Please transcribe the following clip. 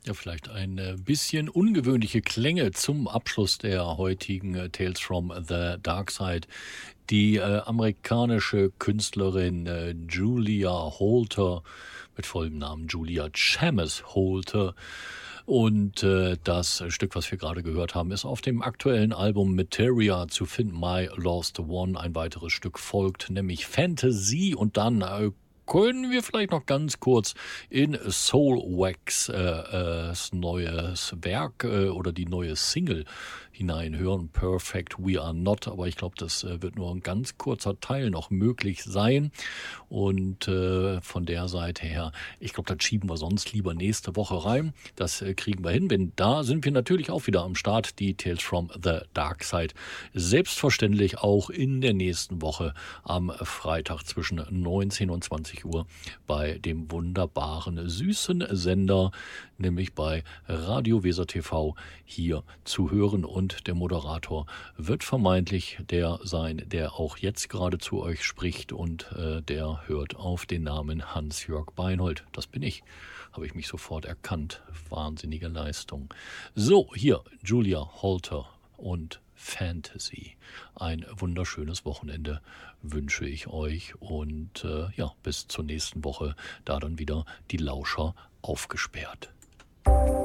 Ja, vielleicht ein bisschen ungewöhnliche Klänge zum Abschluss der heutigen Tales from the Dark Side. Die amerikanische Künstlerin Julia Holter, mit vollem Namen Julia Chammis Holter. Und das Stück, was wir gerade gehört haben, ist auf dem aktuellen Album Materia zu finden. My Lost One. Ein weiteres Stück folgt, nämlich Fantasy. Und dann können wir vielleicht noch ganz kurz in Soulwax neues Werk oder die neue Single hineinhören. Perfect We Are Not. Aber ich glaube, das wird nur ein ganz kurzer Teil noch möglich sein. Und von der Seite her, ich glaube, das schieben wir sonst lieber nächste Woche rein. Das kriegen wir hin. Denn da sind wir natürlich auch wieder am Start. Die Tales from the Dark Side. Selbstverständlich auch in der nächsten Woche am Freitag zwischen 19 und 20 Uhr bei dem wunderbaren, süßen Sender, nämlich bei Radio Weser TV, hier zu hören. Und der Moderator wird vermeintlich der sein, der auch jetzt gerade zu euch spricht, und der hört auf den Namen Hans-Jörg Beinhold. Das bin ich. Habe ich mich sofort erkannt. Wahnsinnige Leistung. So, hier Julia Holter und Fantasy. Ein wunderschönes Wochenende wünsche ich euch, und ja, bis zur nächsten Woche, da dann wieder die Lauscher aufgesperrt.